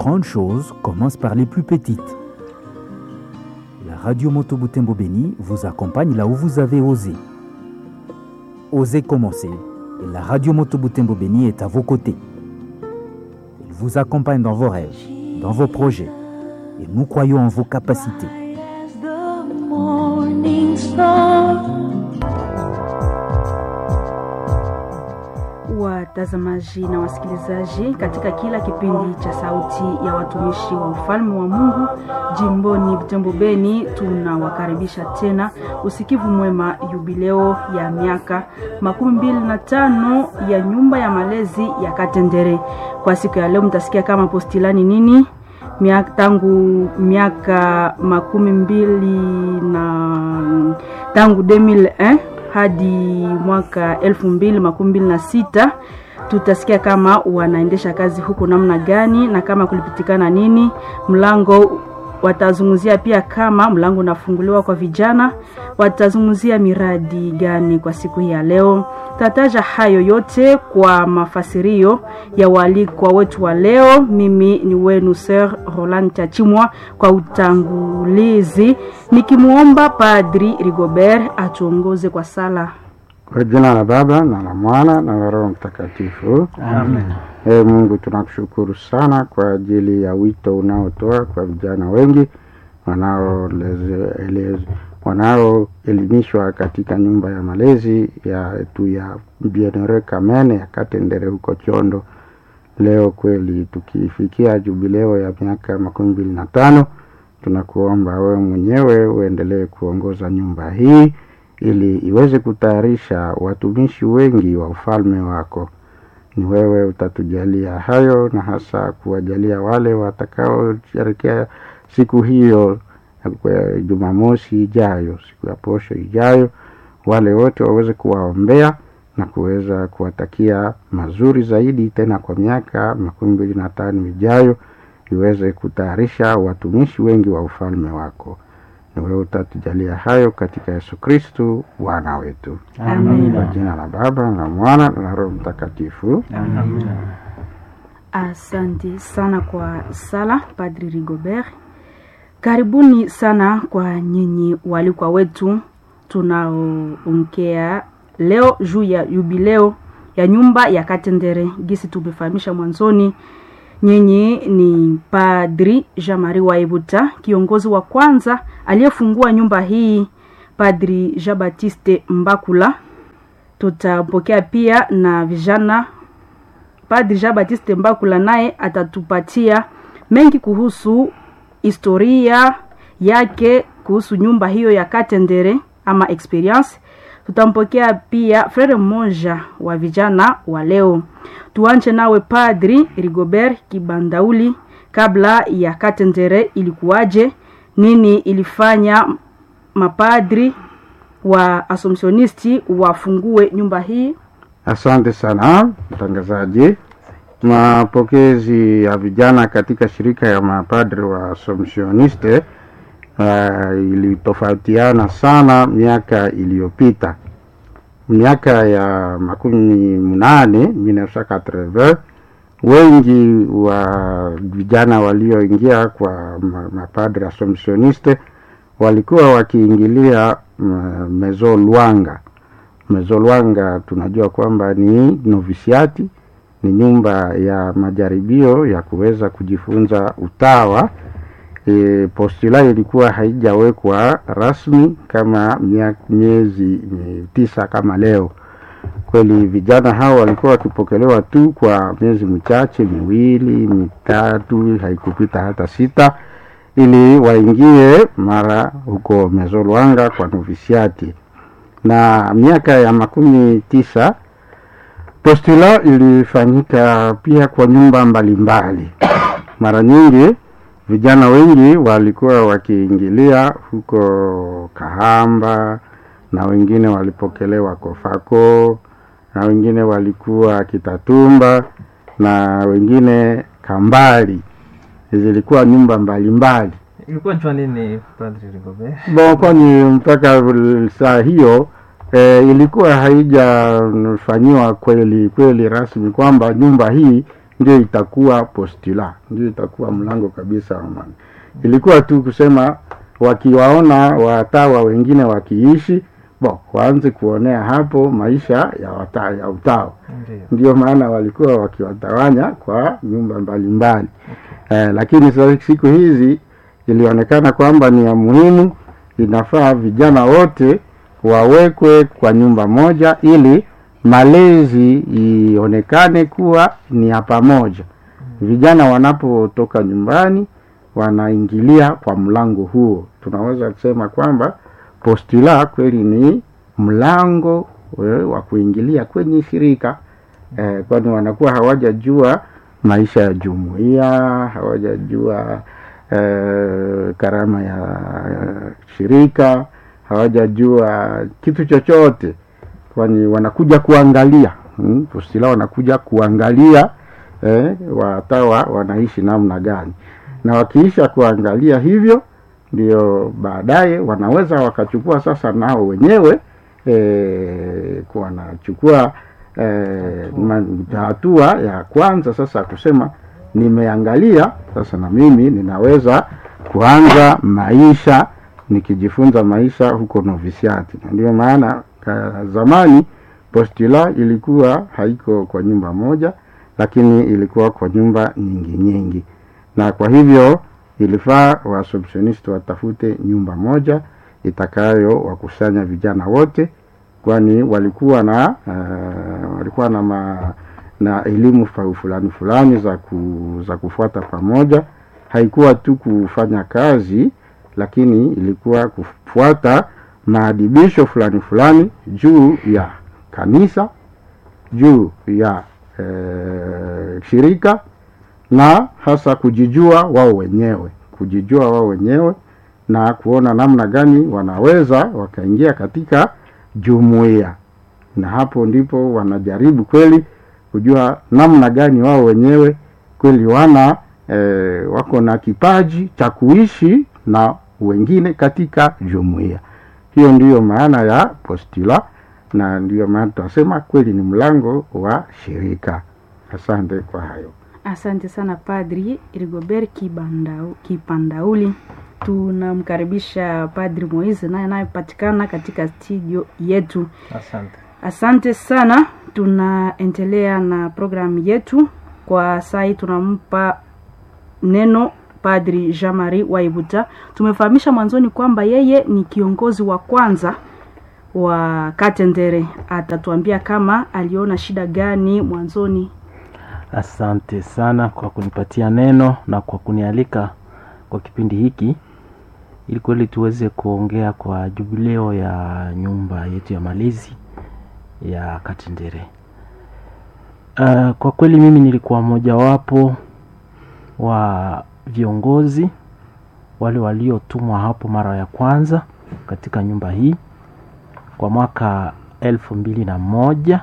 grandes choses commencent par les plus petites. La radio Moto Butembo Béni vous accompagne là où vous avez osé. Osez commencer et la radio Moto Butembo Béni est à vos côtés. Elle vous accompagne dans vos rêves, dans vos projets et nous croyons en vos capacités. Watazamaji na wasikilizaji, katika kila kipindi cha sauti ya watumishi wa ufalme wa Mungu jimboni Butembo Beni, tunawakaribisha tena usikivu mwema yubileo ya miaka 25 ya nyumba ya malezi ya Katendere. Kwa siku ya leo mtasikia kama postilani nini tangu miaka 20 na tangu 2001 hadi mwaka 2026 tutasikia kama wanaendesha kazi huko namna gani na kama kulipitikana nini. Mlango watazungumzia pia kama mlango unafunguliwa kwa vijana, watazungumzia miradi gani kwa siku hii ya leo. Tataja hayo yote kwa mafasirio ya walikwa wetu wa leo. Mimi ni wenu Sir Roland Chachimwa kwa utangulizi, nikimuomba Padri Rigobert atuongoze kwa sala. Kwa jina la Baba na la Mwana na la Roho Mtakatifu. Amen. Mungu tunakushukuru sana kwa ajili ya wito unaotoa kwa vijana wengi wanaoelimishwa katika nyumba ya malezi ya Bienheureux Kamene ya Katendere huko Chondo. Leo kweli tukifikia jubileo ya miaka 25, tunakuomba wewe mwenyewe uendelee kuongoza nyumba hii ili iweze kutayarisha watumishi wengi wa ufalme wako. Ni wewe utatujalia hayo, na hasa kuwajalia wale watakao sherehekea siku hiyo ya Jumamosi ijayo, siku ya posho ijayo. Wale wote waweze kuwaombea na kuweza kuwatakia mazuri zaidi tena kwa miaka 25 ijayo, iweze kutayarisha watumishi wengi wa ufalme wako. Ni wewe utatujalia hayo katika Yesu Kristo Bwana wetu. Amen. Kwa jina la Baba na Mwana na Roho Mtakatifu. Amen. Asante sana kwa sala Padri Rigobert. Karibuni sana kwa nyinyi walikwa wetu tunaoongea leo juu ya jubileo ya nyumba ya Katendere. Gisi tumefahamisha mwanzoni, nyinyi ni Padri Jean-Marie Waibuta, kiongozi wa kwanza aliyefungua nyumba hii, Padri Jean-Baptiste Mbakula. Tutapokea pia na vijana. Padri Jean-Baptiste Mbakula naye atatupatia mengi kuhusu historia yake kuhusu nyumba hiyo ya Katendere ama experience. Tutampokea pia frere mmoja wa vijana wa leo. Tuanze nawe Padri Rigobert Kibandauli. Kabla ya Katendere ilikuwaje? Nini ilifanya mapadri wa Assumptionisti wafungue nyumba hii? Asante sana mtangazaji. Mapokezi ya vijana katika shirika ya mapadri wa Assumptioniste ilitofautiana sana miaka iliyopita. Miaka ya 1980 wengi wa vijana walioingia kwa mapadri Assumptioniste walikuwa wakiingilia Maison Luanga. Maison Luanga tunajua kwamba ni novisiati, ni nyumba ya majaribio ya kuweza kujifunza utawa. Postula ilikuwa haijawekwa rasmi kama miezi 9 kama leo. Kweli vijana hao walikuwa wakipokelewa tu kwa miezi michache, 2, 3, haikupita hata 6, ili waingie mara huko Maison Luanga kwa novisiati. Na miaka ya 19 postula ilifanyika pia kwa nyumba mbalimbali. Mara nyingi vijana wengi walikuwa wakiingilia huko Kahamba, na wengine walipokelewa Kofako, na wengine walikuwa Kitatumba, na wengine Kambali. Zilikuwa nyumba mbalimbali. Ilikuwa chwa nini Padri Rigobert? Kwani mpaka saa hiyo ilikuwa haijafanywa kweli rasmi kwamba nyumba hii ndio itakuwa postula, ndio itakuwa mlango kabisa wa amani. Ilikuwa tu kusema wakiwaona watawa wengine wakiishi, waanze kuonea hapo maisha ya utawa. Ndio maana walikuwa wakiwatawanya kwa nyumba mbalimbali. Lakini siku hizi ilionekana kwamba ni ya muhimu, inafaa vijana wote wawekwe kwa nyumba moja ili malezi ionekane kuwa ni ya pamoja. Vijana wanapotoka nyumbani wanaingilia kwa mlango huo. Tunaweza kusema kwamba postula kweli ni mlango wa kuingilia kwenye shirika, kwani wanakuwa hawajajua maisha ya jumuiya, hawajajua karama ya shirika, hawajajua kitu chochote, kwani wanakuja kuangalia. Postula wanakuja kuangalia watawa wanaishi namna gani, na wakiisha kuangalia hivyo ndio baadaye wanaweza wakachukua sasa nao wenyewe wanachukua hatua ya kwanza sasa kusema nimeangalia sasa na mimi ninaweza kuanza maisha, nikijifunza maisha huko novisiati. Ndio maana zamani postula ilikuwa haiko kwa nyumba moja, lakini ilikuwa kwa nyumba nyingi, na kwa hivyo ilifaa waassumptionisti watafute nyumba moja itakayo wakusanya vijana wote, kwani walikuwa na elimu fulani za kufuata pamoja. Haikuwa tu kufanya kazi, lakini ilikuwa kufuata maadibisho fulani juu ya kanisa, juu ya shirika, na hasa kujijua wao wenyewe na kuona namna gani wanaweza wakaingia katika jumuiya. Na hapo ndipo wanajaribu kweli kujua namna gani wao wenyewe kweli wako na kipaji cha kuishi na wengine katika jumuiya. Hiyo ndiyo maana ya postula, na ndiyo maana tunasema kweli ni mlango wa shirika. Asante kwa hayo. Asante sana Padri Rigobert Kipandauli. Tunamkaribisha Padri Moise naye anayepatikana katika studio yetu. Asante sana. Tunaendelea na programu yetu. Kwa sai tunampa neno Padri Jean-Marie Waibuta. Tumefahamisha mwanzoni kwamba yeye ni kiongozi wa kwanza wa Katendere. Atatuambia kama aliona shida gani mwanzoni. Asante sana kwa kunipatia neno na kwa kunialika kwa kipindi hiki ili kweli tuweze kuongea kwa jubileo ya nyumba yetu ya malezi ya Katendere. Kwa kweli mimi nilikuwa mmoja wapo wa viongozi wale waliotumwa hapo mara ya kwanza katika nyumba hii kwa mwaka 2001.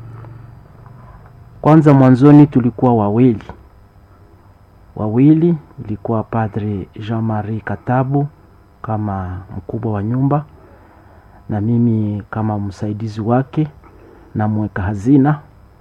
Kwanza mwanzoni tulikuwa wawili, ilikuwa Padre Jean-Marie Katabu kama mkubwa wa nyumba na mimi kama msaidizi wake na mweka hazina,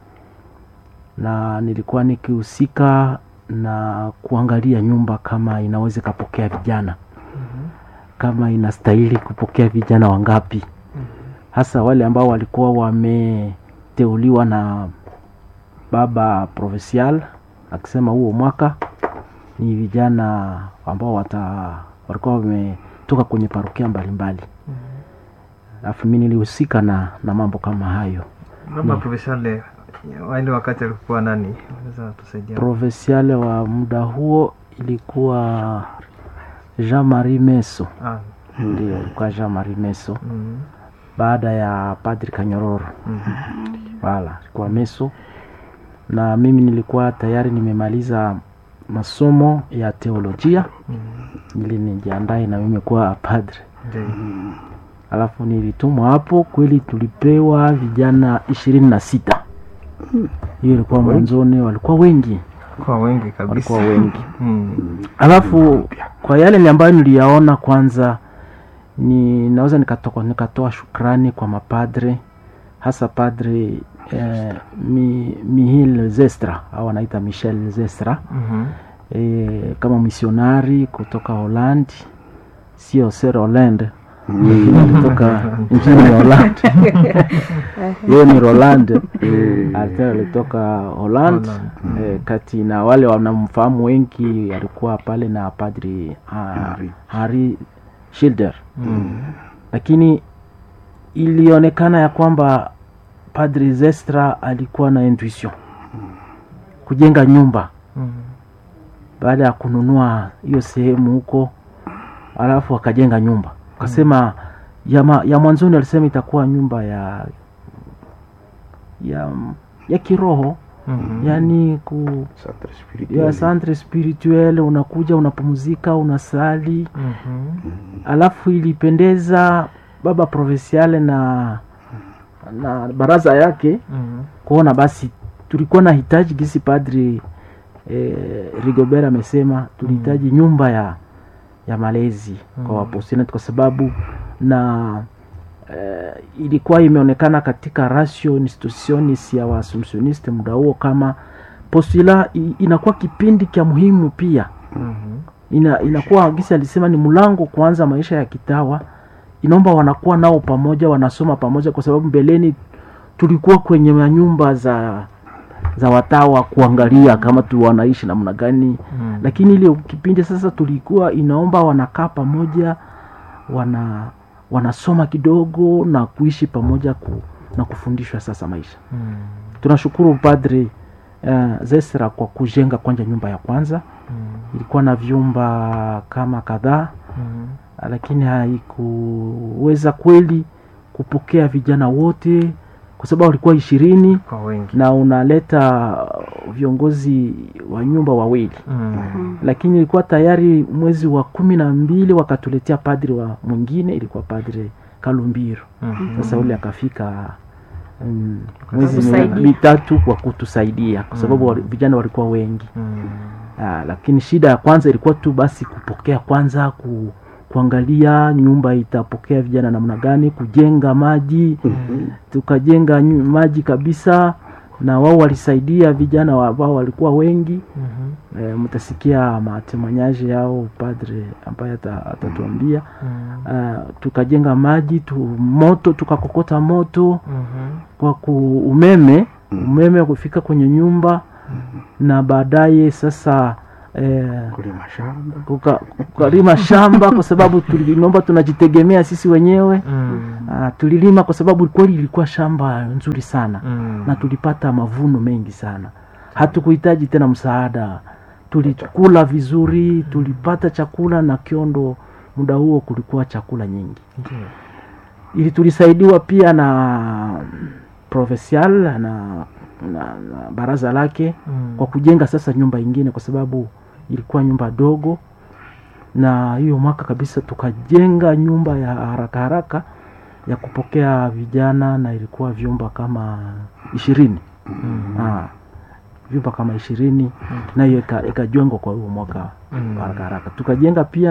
na nilikuwa nikihusika na kuangalia nyumba kama inaweza kupokea vijana, kama inastahili kupokea vijana wangapi, hasa wale ambao walikuwa wameteuliwa na baba provincial akisema huo mwaka ni vijana ambao walikuwa wametoka kwenye parokia mbalimbali. Alafu mimi nilihusika na mambo kama hayo. Baba provincial wale wakati alikuwa nani? Unaweza tusaidia? Provincial wa muda huo ilikuwa Jean-Marie Meso. Ndio, kwa Jean-Marie Meso. Baada ya Padri Kanyororo. Kwa Meso. Na mimi nilikuwa tayari nimemaliza masomo ya teolojia. Ili nijiandae na mimi kuwa padre. Alafu nilitumwa hapo, kweli tulipewa vijana 26. Hiyo ilikuwa mwanzoni, walikuwa wengi. Kabisa. Walikuwa wengi. Alafu kwa yale ambayo niliyaona, kwanza ninaweza nikatoa shukrani kwa mapadre, hasa Padre Michel Zestra au anaita Michel Zestra. Kama misionari kutoka Holland, sio Sir Holland, kutoka nchini Holland. Yeye ni Roland, alitoka Holland. Kati na wale wanamfahamu wengi alikuwa pale na Padri Harry Schilder. Lakini ilionekana ya kwamba Padri Zestra alikuwa na intuition kujenga nyumba. Baada ya kununua hiyo sehemu huko, alafu akajenga nyumba. Akasema ya mwanzoni alisema itakuwa nyumba ya kiroho. Yani centre spirituel, unakuja unapumzika, unasali. Alafu ilipendeza baba provincial na baraza yake kuona basi tulikuwa na hitaji gisi Padri Rigobert amesema tulihitaji nyumba ya malezi kwa wapostinati, kwa sababu na ilikuwa imeonekana katika ratio institutionis ya Waassumptioniste muda huo kama postula inakuwa kipindi kia muhimu pia. Inakuwa gisi alisema ni mlango kuanza maisha ya kitawa. Inaomba wanakuwa nao pamoja, wanasoma pamoja, kwa sababu mbeleni tulikuwa kwenye nyumba za watawa kuangalia kama tu wanaishi namna gani. Lakini ile kipindi sasa tulikuwa inaomba wanakaa pamoja, wanasoma kidogo na kuishi pamoja na kufundishwa sasa maisha. Tunashukuru Padre Zestra kwa kujenga kwanza nyumba ya kwanza. Ilikuwa na vyumba kama kadhaa, lakini haikuweza kweli kupokea vijana wote kwa sababu walikuwa 20 na unaleta viongozi wa nyumba wawili. Lakini ilikuwa tayari mwezi wa 12 wakatuletea padri wa mwingine, ilikuwa Padre Kalumbiro. Sasa ule akafika mwezi mitatu kwa kutusaidia kwa sababu vijana walikuwa wengi. Lakini shida ya kwanza ilikuwa tu basi kupokea kwanza, kuangalia nyumba itapokea vijana namna gani, kujenga maji. Tukajenga maji kabisa, na wao walisaidia vijana wao walikuwa wengi. Mtasikia matemanyaje yao Padre ambaye atatuambia. Tukajenga maji, moto tukakokota moto kwa umeme kufika kwenye nyumba. Na baadaye sasa kulima shamba kwa sababu tuliomba tunajitegemea sisi wenyewe. Tulilima kwa sababu kweli ilikuwa shamba nzuri sana na tulipata mavuno mengi sana. Hatukuhitaji tena msaada. Tulikula vizuri, tulipata chakula na Kiondo muda huo kulikuwa chakula nyingi. Ili tulisaidiwa pia na provincial na baraza lake kwa kujenga sasa nyumba ingine, kwa sababu ilikuwa nyumba dogo. Na hiyo mwaka kabisa tukajenga nyumba ya haraka ya kupokea vijana, na ilikuwa vyumba kama 20. Vyumba kama 20 na hiyo ikajengwa kwa huo mwaka haraka. Tukajenga pia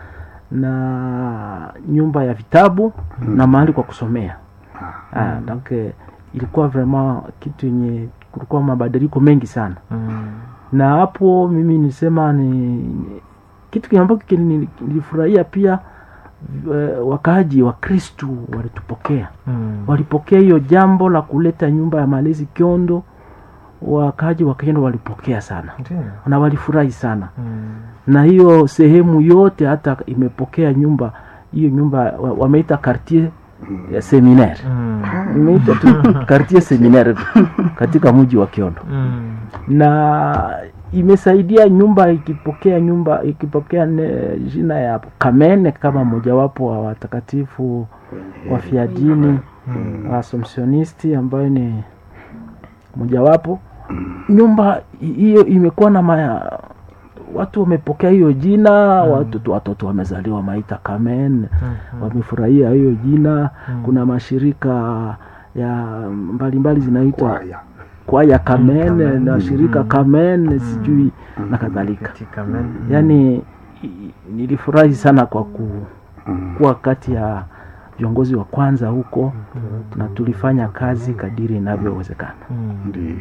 na nyumba ya vitabu na mahali kwa kusomea. Donc ilikuwa vraiment kitu yenye kulikuwa mabadiliko mengi sana. Na hapo mimi nisema ni kitu ambacho nilifurahia pia. Wakaaji wa Kristo walitupokea. Walipokea hiyo jambo la kuleta nyumba ya malezi Kiondo. Wakaaji wa Kiondo walipokea sana. Na walifurahi sana. Na hiyo sehemu yote hata imepokea nyumba. Hiyo nyumba wameita quartier seminaire. Imeita tu quartier seminaire katika mji wa Kiondo. Na imesaidia nyumba ikipokea jina ya Kamene kama mojawapo wa watakatifu wa fiadini wa Assumptionisti, ambayo ni mojawapo. Nyumba hiyo imekuwa na watu wamepokea hiyo jina. Watoto wamezaliwa maita Kamene. Wamefurahia hiyo jina. Kuna mashirika ya mbalimbali zinaitwa kwaya Kamene na shirika Kamene sijui na kadhalika. Yani nilifurahi sana kwa kuwa kati ya viongozi wa kwanza huko na tulifanya kazi kadiri inavyowezekana. Ndio.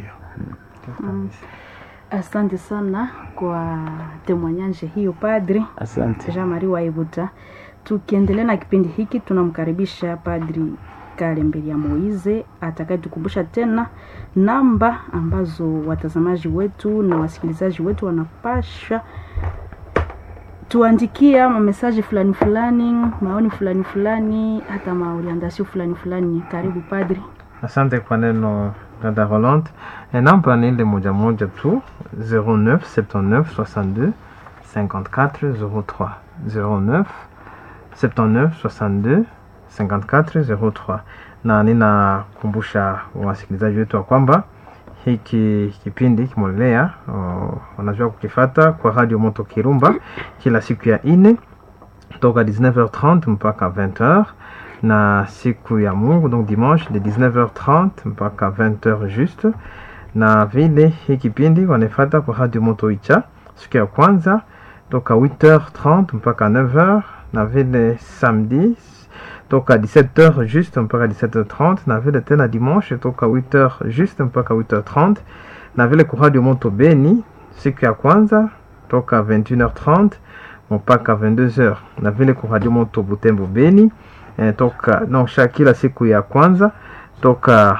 Asante sana kwa temwanyanje hiyo Padri. Asante. Jean-Marie Waibuta. Tukiendelea na kipindi hiki tunamkaribisha Padri Kalemberi ya Moize atakayetukumbusha tena namba ambazo watazamaji wetu na wasikilizaji wetu wanapasha tuandikia mesaji fulani fulani, maoni fulani fulani, hata maorientation fulani fulani. Karibu Padri. Asante kwa neno dada Rolande. Namba ni ile moja moja tu, 09 79 62 54 03 09 79 62 54 03. Na ninakumbusha wasikilizaji wetu wa kwamba hiki kipindi kimolea wanajua kukifata kwa Radio Moto Kirumba kila siku ya 4 toka 19h30 mpaka 20h, na siku ya Mungu donc dimanche de 19h30 mpaka 20h juste. Na vile hiki kipindi wanafata kwa Radio Moto Icha siku ya kwanza toka 8h30 mpaka 9h, na vile samedi toka 17h juste mpaka 17h30, na vile tena dimanche toka 8h juste mpaka 8h30, na vile kwa Radio Moto Beni siku ya kwanza toka 21h30 mpaka 22h, na vile kwa Radio Moto Butembo Beni toka kila siku ya kwanza toka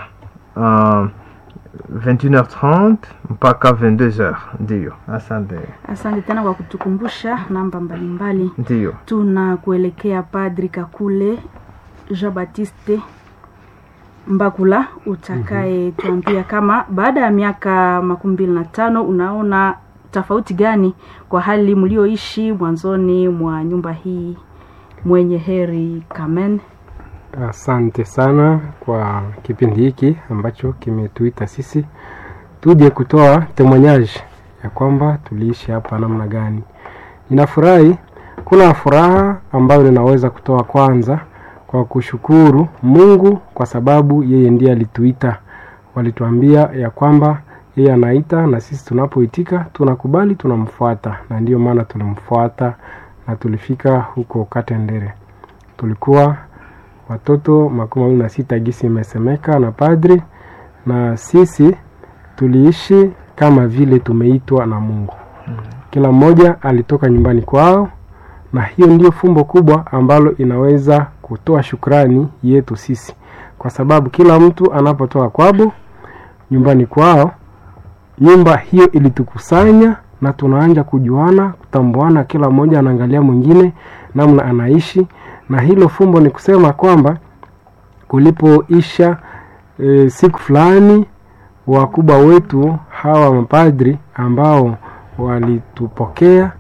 21h30 mpaka 22h. Ndio. Asante tena kwa kutukumbusha namba mbalimbali. Ndio. Tunakuelekea Padri Kakule Jean Baptiste Mbakula utakaye tuambia kama baada ya miaka 25 unaona tofauti gani kwa hali mlioishi mwanzoni mwa nyumba hii mwenye heri Kamen. Asante sana kwa kipindi hiki ambacho kimetuita sisi tuje kutoa temoignage ya kwamba tuliishi hapa namna gani. Ninafurahi, kuna furaha ambayo ninaweza kutoa kwanza kwa kushukuru Mungu kwa sababu yeye ndiye alituita. Walituambia ya kwamba yeye anaita na sisi tunapoitika tunakubali, tunamfuata, na ndio maana tulimfuata na tulifika huko Katendere. Tulikuwa watoto 26 gisi imesemeka na padri, na sisi tuliishi kama vile tumeitwa na Mungu. Kila mmoja alitoka nyumbani kwao, na hiyo ndio fumbo kubwa ambalo inaweza kutoa shukrani yetu sisi, kwa sababu kila mtu anapotoka kwao nyumbani kwao, nyumba hiyo ilitukusanya na tunaanza kujuana, kutambuana, kila mmoja anaangalia mwingine namna anaishi. Na hilo fumbo ni kusema kwamba kulipoisha siku fulani, wakubwa wetu hawa mapadri ambao walitupokea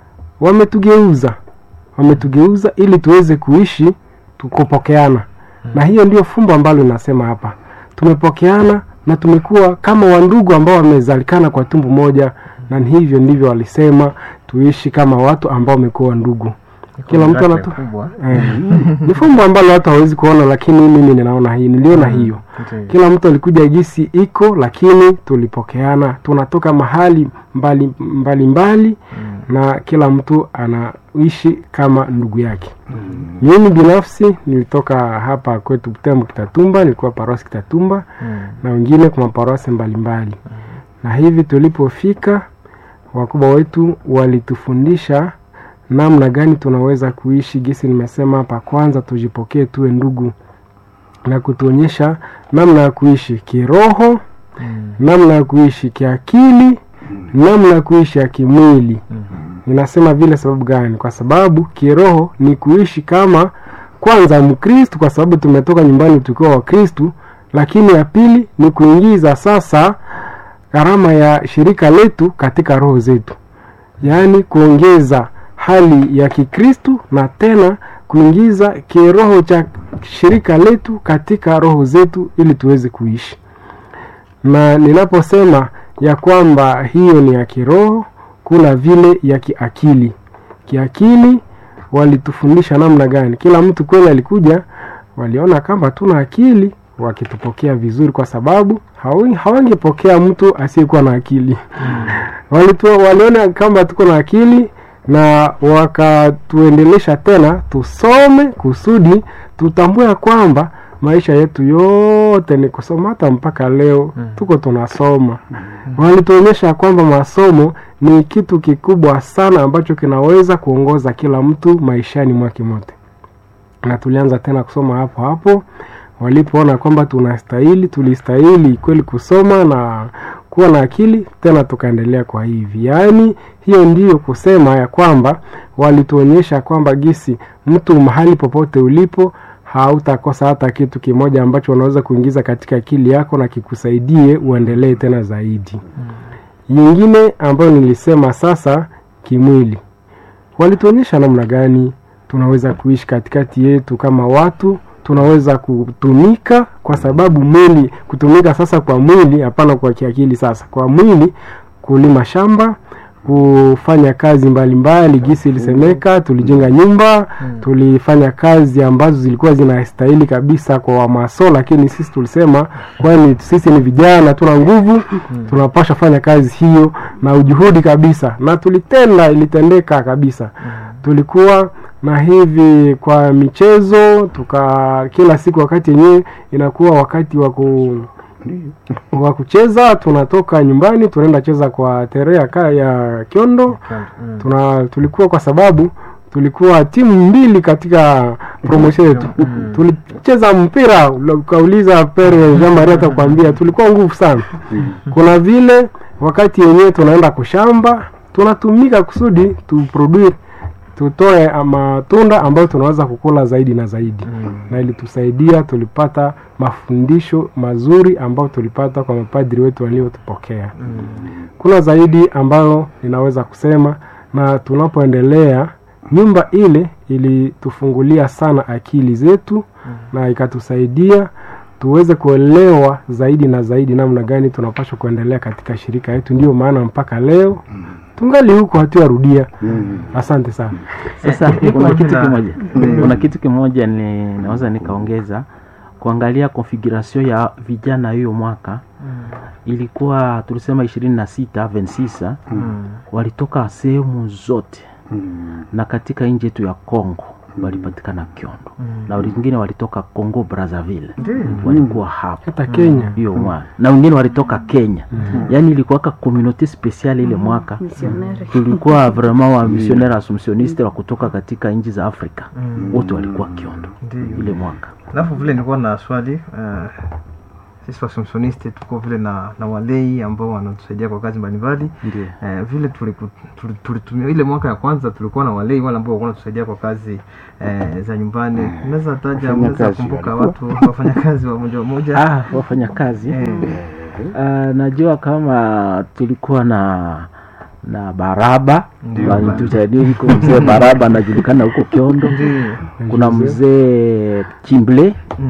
wametugeuza ili tuweze kuishi tukupokeana. Na hiyo ndio fumbo ambalo nasema hapa, tumepokeana na tumekuwa kama wandugu ambao wamezalikana kwa tumbo moja, na hivyo ndivyo walisema tuishi kama watu ambao wamekuwa ndugu. Kila mtu anatoa ni fumbo ambalo watu hawezi kuona, lakini mimi ninaona hii, niliona hiyo. Kila mtu alikuja gisi iko, lakini tulipokeana, tunatoka mahali mbali na kila mtu anaishi kama ndugu yake. Mimi binafsi nilitoka hapa kwetu Butembo Kitatumba, nilikuwa parosi Kitatumba na wengine kwa parosi mbalimbali. Na hivi tulipofika, wakubwa wetu walitufundisha namna gani tunaweza kuishi gisi nimesema hapa. Kwanza tujipokee tuwe ndugu, na kutuonyesha namna ya kuishi kiroho, namna ya kuishi kiakili, namna ya kuishi ya kimwili. Ninasema vile sababu gani? Kwa sababu kiroho ni kuishi kama kwanza Mkristo, kwa sababu tumetoka nyumbani tukiwa wa Kristo, lakini ya pili ni kuingiza sasa karama ya shirika letu katika roho zetu, yaani kuongeza hali ya Kikristo na tena kuingiza kiroho cha shirika letu katika roho zetu ili tuweze kuishi. Na ninaposema ya kwamba hiyo ni ya kiroho, kuna vile ya kiakili. Kiakili walitufundisha namna gani? Kila mtu kweli alikuja, waliona kama tuna akili, wakitupokea vizuri, kwa sababu hawangepokea mtu asiyekuwa na akili. Waliona kama tuko na akili, na wakatuendelesha tena tusome kusudi tutambue kwamba maisha yetu yote ni kusoma. Hata mpaka leo tuko tunasoma. Walituonyesha kwamba masomo ni kitu kikubwa sana ambacho kinaweza kuongoza kila mtu maishani mwake mote. Na tulianza tena kusoma hapo walipoona kwamba tulistahili kweli kusoma na kuwa na akili, tena tukaendelea kwa hivi. Yaani hiyo ndiyo kusema ya kwamba walituonyesha kwamba gisi mtu mahali popote ulipo hautakosa hata kitu kimoja ambacho unaweza kuingiza katika akili yako na kikusaidie uendelee tena zaidi. Nyingine ambayo nilisema sasa, kimwili. Walituonyesha namna gani tunaweza kuishi katikati yetu kama watu, tunaweza kutumika, kwa sababu mwili kutumika sasa kwa mwili, hapana kwa kiakili. Sasa kwa mwili, kulima shamba, kufanya kazi mbalimbali, gisi ilisemeka, tulijenga nyumba, tulifanya kazi ambazo zilikuwa zinastahili kabisa kwa wamaso, lakini sisi tulisema kwani sisi ni vijana, tuna nguvu, tunapaswa fanya kazi hiyo na ujuhudi kabisa, na ilitendeka kabisa. Tulikuwa na hivi kwa michezo, kila siku wakati yenyewe inakuwa wakati wa kucheza, tunatoka nyumbani tunaenda cheza kwa terea ya Kiondo. Tulikuwa kwa sababu tulikuwa timu mbili katika promotion yetu. Tulicheza mpira, ukauliza Pere Jean Marie atakwambia tulikuwa nguvu sana. Kuna vile wakati yenyewe tunaenda kushamba, tunatumika kusudi tutoe matunda ambayo tunaweza kukula zaidi na zaidi. Na ilitusaidia, tulipata mafundisho mazuri ambayo tulipata kwa mapadri wetu waliotupokea. Kuna zaidi ambayo ninaweza kusema, na tunapoendelea, nyumba ile ilitufungulia sana akili zetu na ikatusaidia tuweze kuelewa zaidi na zaidi namna gani tunapaswa kuendelea katika shirika yetu. Ndio maana mpaka leo tungali huko, hatuyarudia. Asante sana. Sasa kuna kitu kimoja naweza nikaongeza, kuangalia configuration ya vijana hiyo mwaka. Ilikuwa tulisema 26 walitoka sehemu zote, na katika nchi yetu ya Kongo walipatikana Kiondo, na wengine walitoka Kongo Brazzaville, walikuwa hapo hata Kenya hiyo mwaka, na wengine walitoka Kenya. Yani ilikuwa ka community special ile mwaka. Tulikuwa vraiment wa missionnaire assumptioniste wa kutoka katika nchi za Afrika, wote walikuwa Kiondo ile mwaka. Alafu vile nilikuwa na swali, sisi assumptioniste tuko vile na walei ambao wanatusaidia kwa kazi mbalimbali. Vile tulitumia ile mwaka ya kwanza, tulikuwa na walei wale ambao wanatusaidia kwa kazi za nyumbani. Unaweza kumbuka watu wafanya kazi wa moja wafanya kazi. Najua kama tulikuwa na Baraba, walitusaidia huko. Mzee Baraba anajulikana huko Kiondo. Kuna mzee Kimble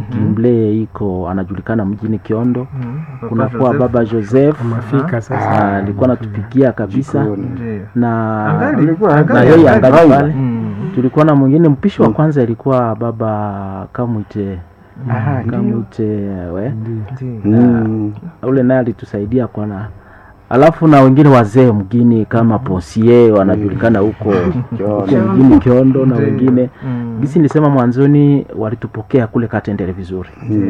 iko anajulikana mjini Kiondo. Kuna kwa baba Joseph Mafika, sasa alikuwa anatupikia kabisa, na yeye angalau pale. Tulikuwa na mwingine mpishi wa kwanza ilikuwa baba Kamwite. Ule naye alitusaidia kwa alafu na wengine wazee mgini kama Ponsier wanajulikana huko mjini Kiondo, na wengine gisi nilisema mwanzoni walitupokea kule Katendere vizuri.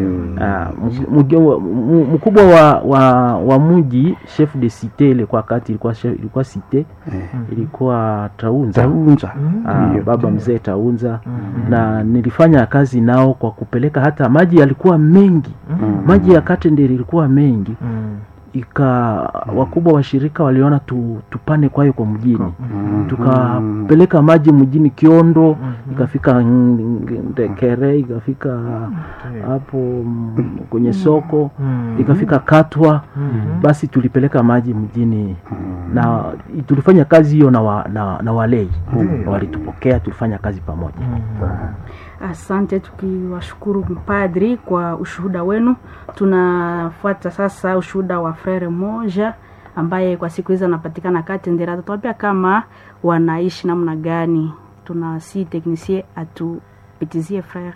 Mkubwa wa mji, chef de cité ile kwa kati ilikuwa cité, ilikuwa Taunza. Baba mzee Taunza, na nilifanya kazi nao kwa kupeleka, hata maji yalikuwa mengi, maji ya Katendere ilikuwa mengi. Wakubwa wa shirika waliona tupane kwayo kwa mjini, tukapeleka maji mjini Kiondo, ikafika Ndekere, ikafika hapo kwenye soko, ikafika Katwa. Basi tulipeleka maji mjini, na tulifanya kazi hiyo na walei walitupokea, tulifanya kazi pamoja. Asante, tukiwashukuru mpadri kwa ushuhuda wenu. Tunafuata sasa ushuhuda wa frere moja ambaye kwa siku hizi anapatikana Katendera. Atatuambia kama wanaishi namna gani. Tunasi technicien atupitizie frere.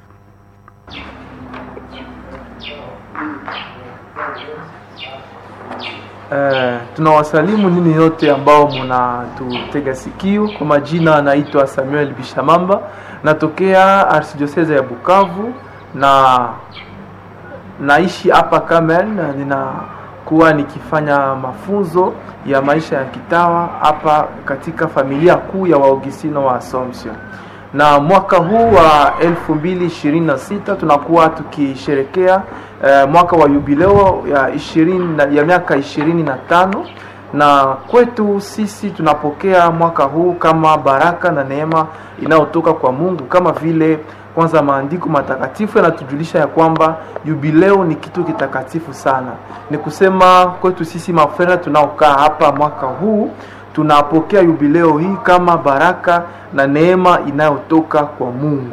Tunawasalimu nini yote ambao mnatutega sikio. Kwa majina naitwa Samuel Bishamamba, natokea Archdiocese ya Bukavu na naishi hapa Kamen, na ninakuwa nikifanya mafunzo ya maisha ya kitawa hapa katika familia kuu ya Waugustino wa Assumption. Na mwaka huu wa 2026 tunakuwa tukisherekea mwaka wa jubileo ya miaka 25, na kwetu sisi tunapokea mwaka huu kama baraka na neema inayotoka kwa Mungu, kama vile kwanza maandiko matakatifu yanatujulisha ya kwamba jubileo ni kitu kitakatifu sana. Ni kusema kwetu sisi mafrera tunaokaa hapa mwaka huu tunapokea jubileo hii kama baraka na neema inayotoka kwa Mungu.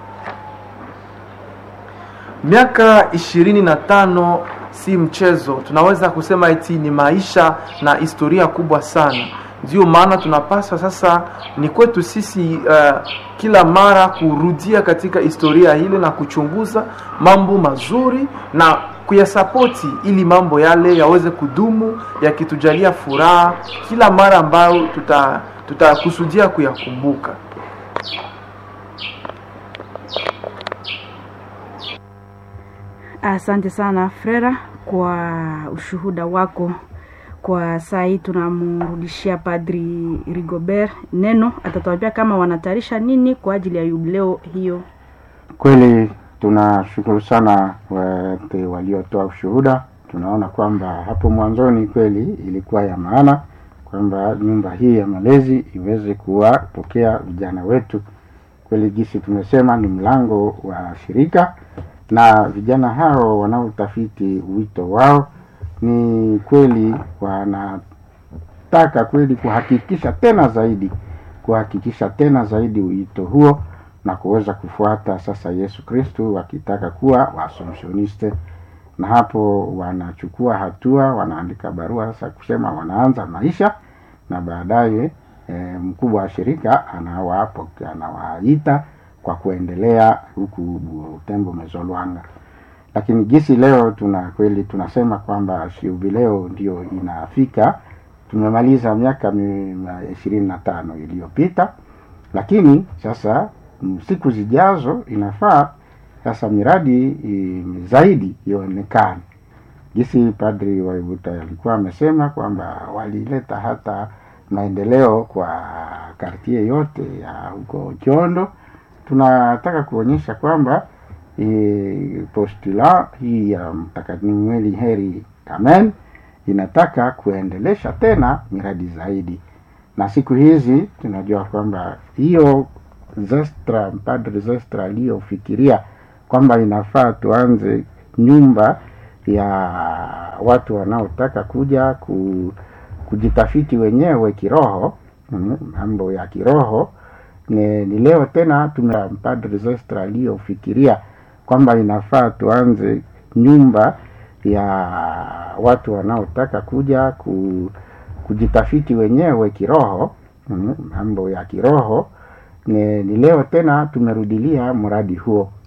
Miaka 25 si mchezo. Tunaweza kusema eti ni maisha na historia kubwa sana. Ndio maana tunapaswa sasa ni kwetu sisi kila mara kurudia katika historia ile na kuchunguza mambo mazuri na kuyasapoti ili mambo yale yaweze kudumu, yakitujalia furaha kila mara ambayo tutakusudia kuyakumbuka. Asante sana Frera kwa ushuhuda wako. Kwa saa hii tunamrudishia Padri Rigobert neno, atatuambia kama wanatayarisha nini kwa ajili ya jubileo hiyo. Kweli tunashukuru sana wote waliotoa ushuhuda. Tunaona kwamba hapo mwanzoni kweli ilikuwa ya maana kwamba nyumba hii ya malezi iweze kuwapokea vijana wetu. Kweli jinsi tumesema ni mlango wa shirika, na vijana hao wanaotafiti wito wao ni kweli wanataka kweli kuhakikisha tena zaidi wito huo na kuweza kufuata sasa Yesu Kristo, wakitaka kuwa Waassumptioniste. Na hapo wanachukua hatua, wanaandika barua sasa kusema wanaanza maisha, na baadaye mkubwa wa shirika anawaita kwa kuendelea huku Butembo Mezolwanga. Lakini jinsi leo tunasema kwamba jubileo ndio inafika. Tumemaliza miaka 25 iliyopita, lakini sasa siku zijazo inafaa sasa miradi zaidi ionekane. Jinsi Padri Waibuta alikuwa amesema kwamba walileta hata maendeleo kwa kartie yote ya huko Chondo. Tunataka kuonyesha kwamba postula hii ya Mtakatifu Heri Kamen inataka kuendelesha tena miradi zaidi. Na siku hizi tunajua kwamba hiyo Padre Zestra aliyofikiria kwamba inafaa tuanze nyumba ya watu wanaotaka kuja kujitafiti wenyewe kiroho, mambo ya kiroho. Ni leo tena Padre Zestra aliyofikiria kwamba inafaa tuanze nyumba ya watu wanaotaka kuja kujitafiti wenyewe kiroho, mambo ya kiroho. Ni leo tena tumerudilia mradi huo.